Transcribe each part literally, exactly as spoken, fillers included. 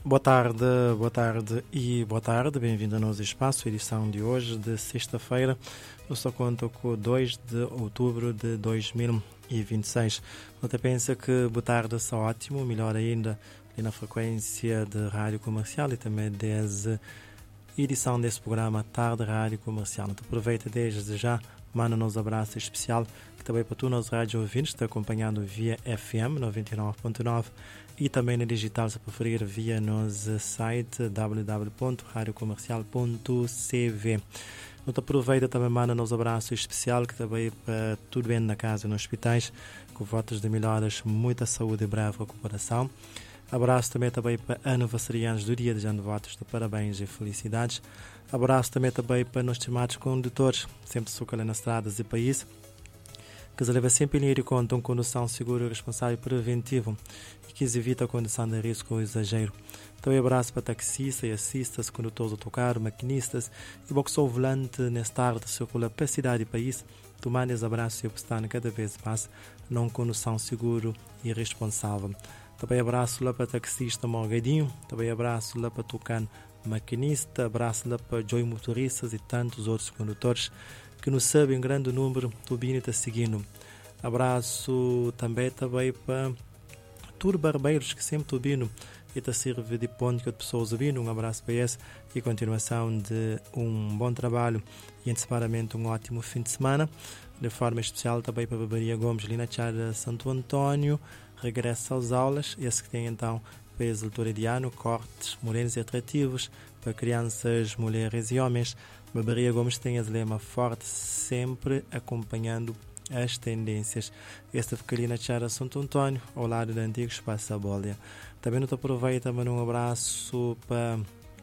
Boa tarde, boa tarde e boa tarde. Bem-vindo ao nosso espaço, edição de hoje, de sexta-feira. Eu só conto com dois de outubro de dois mil e vinte e seis. Você pensa que boa tarde é ótimo, melhor ainda, ali na frequência de rádio comercial e também desde edição desse programa Tarde Rádio Comercial. Então aproveita desde já, manda nos abraço especial, que também para tu, nos rádio ouvintes, está acompanhando via F M noventa e nove ponto nove e também na digital, se preferir, via nosso site w w w ponto rádio comercial ponto c v. Então aproveita também, manda nos abraço especial, que também para tudo bem na casa e nos hospitais, com votos de melhoras, muita saúde e breve recuperação. Abraço também, também para aniversariantes do dia, desejando votos de parabéns e felicidades. Abraço também, também para nós estimados condutores, sempre sucalhando nas estradas e país, que se leva sempre em conta uma condução segura, responsável e preventiva e que evita a condução de risco ou exagero. Também abraço para taxistas e assistas, condutores de autocarro, maquinistas e boxou volante nesta tarde circula para a cidade e país, tomando esse abraço e apostando cada vez mais numa condução segura e responsável. Também abraço lá para taxista Morgadinho, também abraço lá para Tucano maquinista, abraço lá para Joy motoristas e tantos outros condutores que nos sabem um grande número do Bino está seguindo. Abraço também, também para todos barbeiros que sempre o Bino e está serve de ponto que as pessoas ouvindo. Um abraço para esse e continuação de um bom trabalho e antecipadamente um ótimo fim de semana. De forma especial também para a Barbearia Gomes, ali na Chara Santo Antônio, regressa às aulas, esse que tem então peso altura de ano, cortes morenos e atrativos para crianças, mulheres e homens. Barbearia Gomes tem as lema forte, sempre acompanhando as tendências. Esta fica ali na Chara Santo Antônio, ao lado do antigo Espaço Abólia. Também não te aproveita, mas um abraço para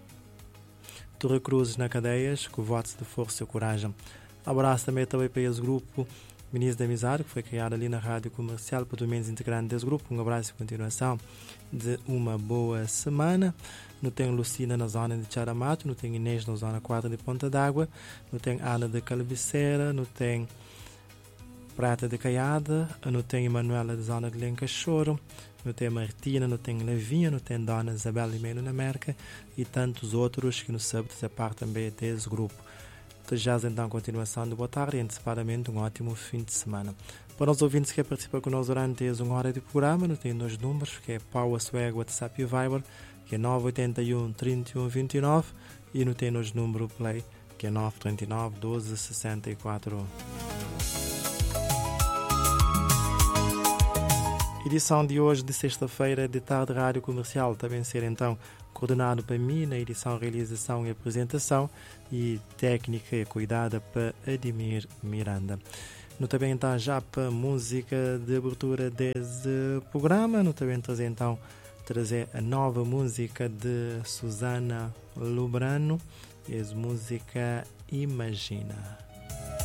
Torre Cruzes na Cadeias, com votos de força e coragem. Abraço também, também para esse grupo Ministro da Amizade, que foi criado ali na Rádio Comercial, para os membros integrantes desse grupo. Um abraço e continuação de uma boa semana. Não tem Lucina na zona de Charamato, não tem Inês na zona quatro de Ponta d'Água, não tem Ana de Calabicera, não tem Prata de Caiada, não tem Emanuela da zona de Lencachoro, não tem Martina, não tem Levinha, não tem Dona Isabel e Melo na Merca e tantos outros que nos sabem fazer parte também desse grupo. Desejamos então a continuação de boa tarde e antecipadamente um ótimo fim de semana. Para os ouvintes que participam conosco durante uma hora de programa, não tem dois números, que é Pau, Swag, WhatsApp e Viber, que é nove oito um, trinta e um, vinte e nove, e não tem nos número Play, que é nove três nove, doze, sessenta e quatro. Edição de hoje de sexta-feira de Tarde Rádio Comercial, também ser então coordenado para mim na edição, realização e apresentação e técnica e cuidada para Ademir Miranda. No também então já para música de abertura desse programa, no também trazer então trazer a nova música de Susana Lubrano, e a música Imagina.